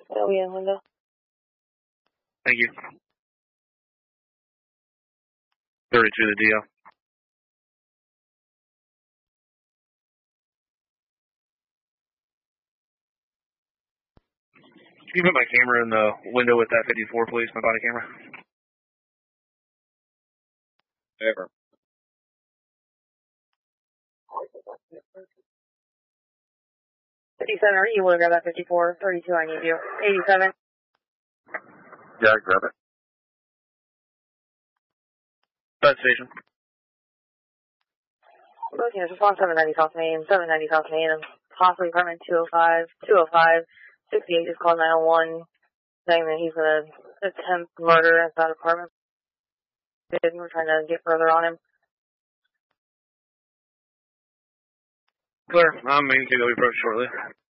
That'll be in window. Thank you. 32 to DL. Can you put my camera in the window with that 54, please? My body camera. Ever. 57, are you able to grab that 54? 32, I need you. 87. Yeah, grab it. Bus station. Both units, response 790 South Main, 790 South Main, and possibly apartment 205, 68 just called 901, saying that he's going to attempt murder at that apartment. We're trying to get further on him. Clear. I'm maintaining the approach shortly.